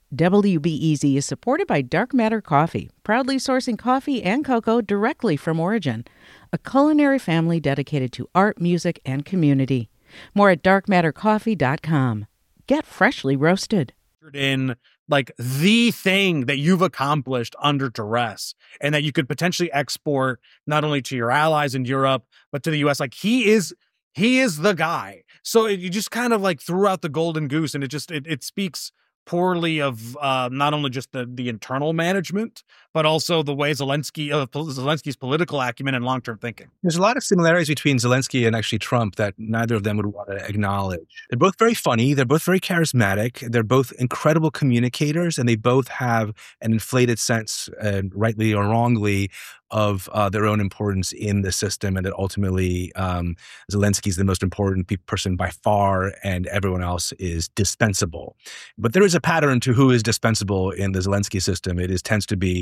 WBEZ is supported by Dark Matter Coffee, proudly sourcing coffee and cocoa directly from origin, a culinary family dedicated to art, music, and community. More at darkmattercoffee.com. Get freshly roasted. In like the thing that you've accomplished under duress and that you could potentially export not only to your allies in Europe, but to the US. Like he is the guy. So you just kind of like threw out the golden goose, and it speaks poorly of not only just the internal management, but also the way Zelensky's political acumen and long-term thinking. There's a lot of similarities between Zelensky and actually Trump that neither of them would want to acknowledge. They're both very funny. They're both very charismatic. They're both incredible communicators, and they both have an inflated sense, rightly or wrongly, of their own importance in the system, and that ultimately Zelensky's the most important person by far, and everyone else is dispensable. But there is a pattern to who is dispensable in the Zelensky system. It tends to be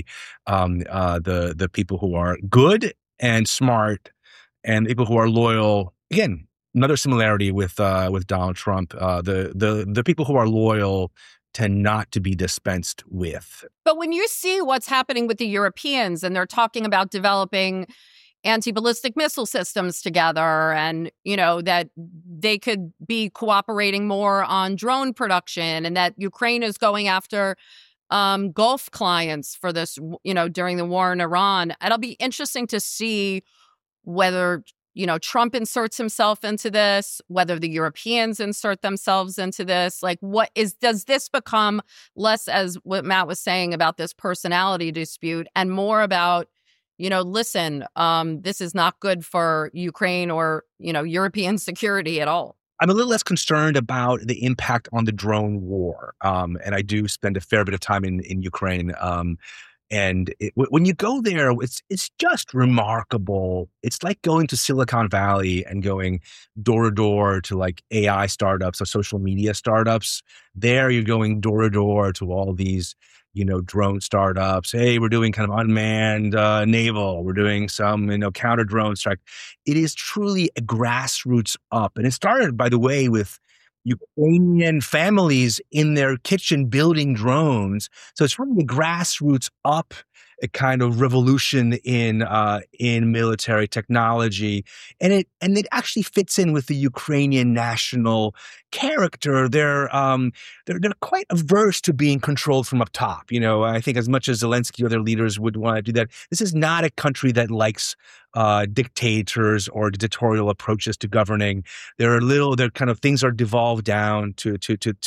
the people who are good and smart, and people who are loyal. Again, another similarity with Donald Trump. The people who are loyal tend not to be dispensed with. But when you see what's happening with the Europeans, and they're talking about developing anti-ballistic missile systems together, and, you know, that they could be cooperating more on drone production, and that Ukraine is going after Gulf clients for this, you know, during the war in Iran, it'll be interesting to see whether, you know, Trump inserts himself into this, whether the Europeans insert themselves into this. Like, does this become less, as what Matt was saying about this personality dispute, and more about, you know, listen, this is not good for Ukraine or, you know, European security at all? I'm a little less concerned about the impact on the drone war. And I do spend a fair bit of time in Ukraine. And when you go there, it's just remarkable. It's like going to Silicon Valley and going door to door to like AI startups or social media startups. There you're going door to door to all these, you know, drone startups. Hey, we're doing kind of unmanned naval. We're doing some, you know, counter drone strike. It is truly a grassroots up. And it started, by the way, with Ukrainian families in their kitchen building drones. So it's really a grassroots up, a kind of revolution in military technology, and it actually fits in with the Ukrainian national character. They're quite averse to being controlled from up top. You know, I think as much as Zelensky or their leaders would want to do that, this is not a country that likes dictators or dictatorial approaches to governing. Their kind of things are devolved down to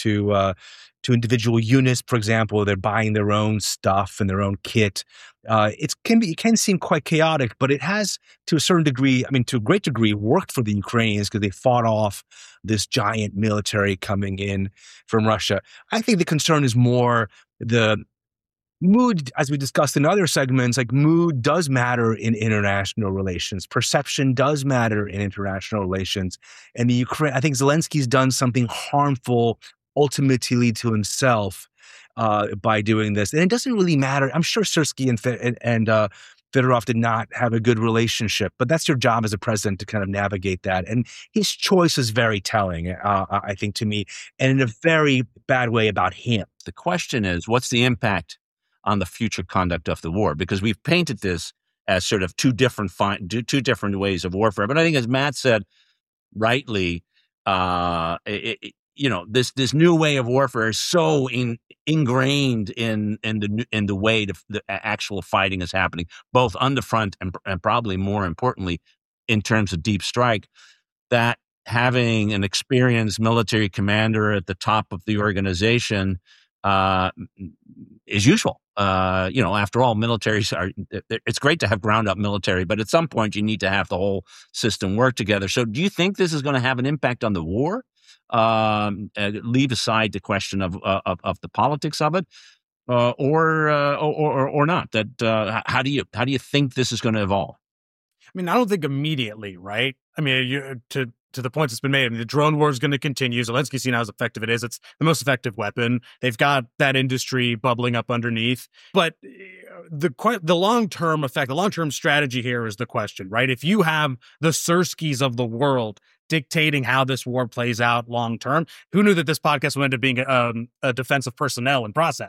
individual units. For example, they're buying their own stuff and their own kit. It can seem quite chaotic, but it has, to a certain degree, I mean, to a great degree, worked for the Ukrainians because they fought off this giant military coming in from Russia. I think the concern is more the mood, as we discussed in other segments. Like, mood does matter in international relations. Perception does matter in international relations. And I think Zelensky's done something harmful ultimately to himself by doing this. And it doesn't really matter. I'm sure Syrskyi and Fedorov did not have a good relationship, but that's your job as a president to kind of navigate that. And his choice is very telling, I think, to me, and in a very bad way about him. The question is, what's the impact on the future conduct of the war? Because we've painted this as sort of two different ways of warfare. But I think, as Matt said rightly, this new way of warfare is so ingrained in the way the actual fighting is happening, both on the front and probably more importantly in terms of deep strike, that having an experienced military commander at the top of the organization is useful. After all, it's great to have ground up military, but at some point you need to have the whole system work together. So do you think this is going to have an impact on the war? Leave aside the question of the politics of it, or not. That how do you think this is going to evolve? I mean, I don't think immediately, right? I mean, to the points that's been made, I mean, the drone war is going to continue. Zelensky's seen how effective it is. It's the most effective weapon. They've got that industry bubbling up underneath. But the long-term effect, the long-term strategy here is the question, right? If you have the Syrskys of the world dictating how this war plays out long-term, who knew that this podcast would end up being a defense of personnel in process?